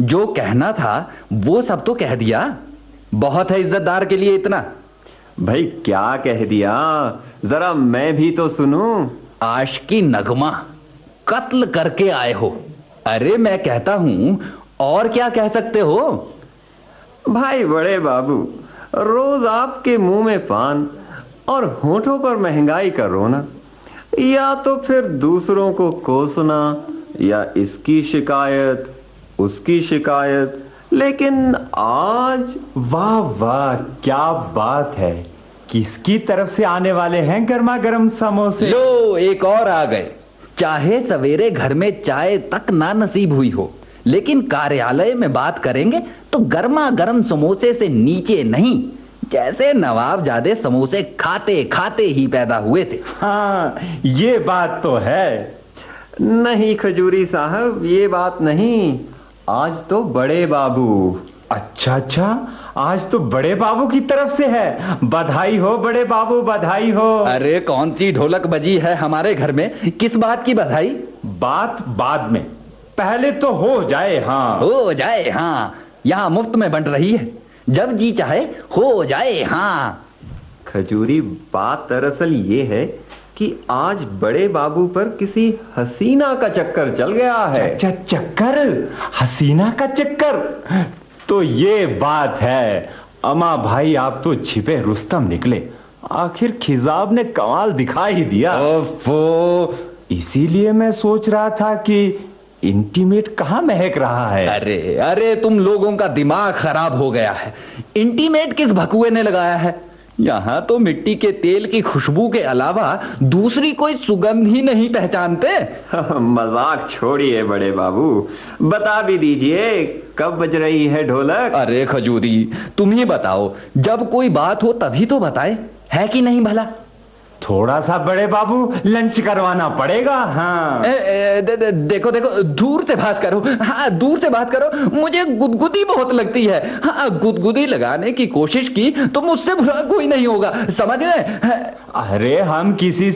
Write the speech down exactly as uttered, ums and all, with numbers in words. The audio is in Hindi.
जो कहना था वो सब तो कह दिया। बहुत है इज्जतदार के लिए इतना। भाई क्या कह दिया, जरा मैं भी तो सुनूं। आशिकी नगमा कत्ल करके आए हो। अरे मैं कहता हूं और क्या कह सकते हो। भाई बड़े बाबू, रोज आपके मुंह में पान और होठों पर महंगाई का रोना, या तो फिर दूसरों को कोसना, या इसकी शिकायत उसकी शिकायत। लेकिन आज वाह वाह, क्या बात है। किसकी तरफ से आने वाले हैं गर्मा गर्म समोसे? लो एक और आ गए। चाहे सवेरे घर में चाय तक ना नसीब हुई हो, लेकिन कार्यालय में बात करेंगे तो गर्मा गर्म समोसे से नीचे नहीं। जैसे नवाबजादे समोसे खाते खाते ही पैदा हुए थे। हाँ, ये बात तो है। नहीं खजूरी साहब, ये बात नहीं। आज तो बड़े बाबू। अच्छा अच्छा, आज तो बड़े बाबू की तरफ से है। बधाई हो बड़े बाबू, बधाई हो। अरे कौन सी ढोलक बजी है हमारे घर में, किस बात की बधाई? बात बाद में, पहले तो हो जाए। हाँ हो जाए हाँ, यहाँ मुफ्त में बंट रही है। जब जी चाहे हो जाए हाँ। खजूरी, बात दरअसल ये है कि आज बड़े बाबू पर किसी हसीना का चक्कर चल गया है। च, च, चक्कर? हसीना का चक्कर? तो ये बात है। अमा भाई, आप तो छिपे रुस्तम निकले। आखिर खिजाब ने कमाल दिखा ही दिया। ओफो, इसीलिए मैं सोच रहा था कि इंटीमेट कहां महक रहा है। अरे अरे तुम लोगों का दिमाग खराब हो गया है। इंटीमेट किस भकुए ने लगाया है? यहाँ तो मिट्टी के तेल की खुशबू के अलावा दूसरी कोई सुगंध ही नहीं पहचानते। मजाक छोड़िए बड़े बाबू, बता भी दीजिए कब बज रही है ढोलक। अरे खजूरी, तुम ही बताओ, जब कोई बात हो तभी तो बताए, है कि नहीं भला? थोड़ा सा बड़े बाबू लंच करवाना पड़ेगा। हाँ ए, ए, दे, दे, देखो देखो, दूर से बात करो। हाँ दूर से बात करो, मुझे गुदगुदी बहुत लगती है। हाँ गुदगुदी लगाने की कोशिश की तो मुझसे बुरा कोई नहीं होगा, समझ गए? अरे हम किसी